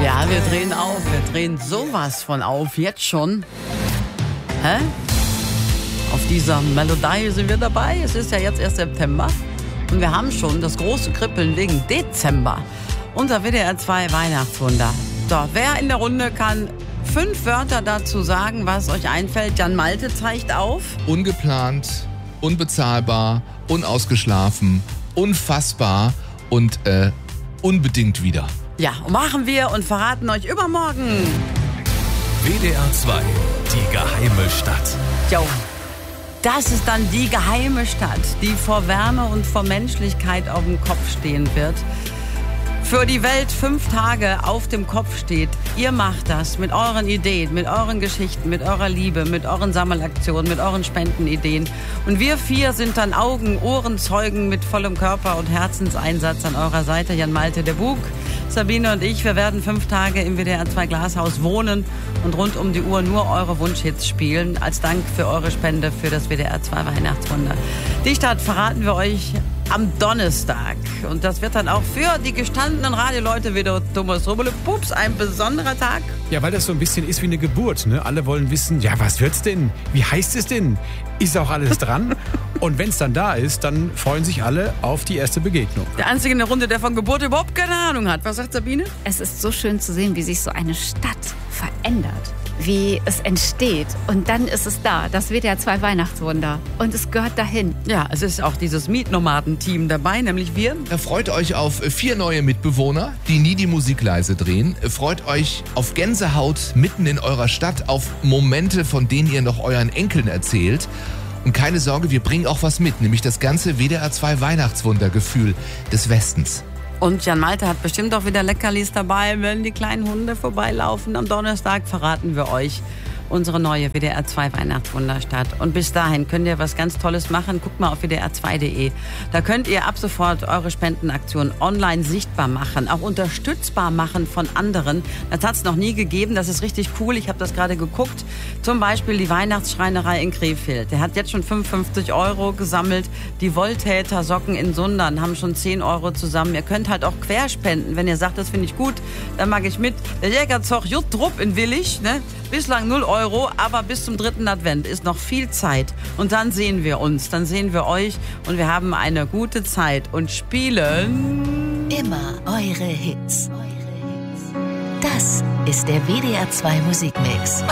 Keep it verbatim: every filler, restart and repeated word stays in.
Ja, wir drehen auf. Wir drehen sowas von auf. Jetzt schon. Hä? Auf dieser Melodie sind wir dabei. Es ist ja jetzt erst September. Und wir haben schon das große Kribbeln wegen Dezember. Unser W D R zwei Weihnachtswunder. So, wer in der Runde kann fünf Wörter dazu sagen, was euch einfällt? Jan Malte zeigt auf. Ungeplant, unbezahlbar, unausgeschlafen, unfassbar und äh, unbedingt wieder. Ja, und machen wir und verraten euch übermorgen. W D R zwei, die geheime Stadt. Jo, das ist dann die geheime Stadt, die vor Wärme und vor Menschlichkeit auf dem Kopf stehen wird. Für die Welt fünf Tage auf dem Kopf steht. Ihr macht das mit euren Ideen, mit euren Geschichten, mit eurer Liebe, mit euren Sammelaktionen, mit euren Spendenideen. Und wir vier sind dann Augen, Ohren, Zeugen mit vollem Körper und Herzenseinsatz an eurer Seite. Jan Malte, der Bug, Sabine und ich, wir werden fünf Tage im W D R zwei Glashaus wohnen und rund um die Uhr nur eure Wunschhits spielen. Als Dank für eure Spende für das W D R zwei Weihnachtswunder. Die Stadt verraten wir euch am Donnerstag. Und das wird dann auch für die gestandenen Radioleute wieder Thomas Rubele Pups ein besonderer Tag. Ja, weil das so ein bisschen ist wie eine Geburt. Ne? Alle wollen wissen, ja, was wird's denn? Wie heißt es denn? Ist auch alles dran? Und wenn es dann da ist, dann freuen sich alle auf die erste Begegnung. Der Einzige in der Runde, der von Geburt überhaupt keine Ahnung hat. Was sagt Sabine? Es ist so schön zu sehen, wie sich so eine Stadt verändert. Wie es entsteht. Und dann ist es da, das W D R zwei Weihnachtswunder. Und es gehört dahin. Ja, es ist auch dieses Mietnomaden-Team dabei, nämlich wir. Freut euch auf vier neue Mitbewohner, die nie die Musik leise drehen. Freut euch auf Gänsehaut mitten in eurer Stadt, auf Momente, von denen ihr noch euren Enkeln erzählt. Und keine Sorge, wir bringen auch was mit, nämlich das ganze W D R zwei Weihnachtswundergefühl des Westens. Und Jan Malte hat bestimmt auch wieder Leckerlis dabei, wenn die kleinen Hunde vorbeilaufen. Am Donnerstag verraten wir euch unsere neue W D R zwei Weihnachtswunderstadt. Und bis dahin könnt ihr was ganz Tolles machen. Guckt mal auf W D R zwei punkt de. Da könnt ihr ab sofort eure Spendenaktion online sichtbar machen, auch unterstützbar machen von anderen. Das hat es noch nie gegeben. Das ist richtig cool. Ich habe das gerade geguckt. Zum Beispiel die Weihnachtsschreinerei in Krefeld. Der hat jetzt schon fünfundfünfzig Euro gesammelt. Die Wohltäter Socken in Sundern haben schon zehn Euro zusammen. Ihr könnt halt auch querspenden. Wenn ihr sagt, das finde ich gut, dann mag ich mit. Der Jägerzog Juttrup in Willig, ne? Bislang null Euro, aber bis zum dritten Advent ist noch viel Zeit. Und dann sehen wir uns, dann sehen wir euch und wir haben eine gute Zeit und spielen immer eure Hits. Das ist der W D R zwei Musikmix.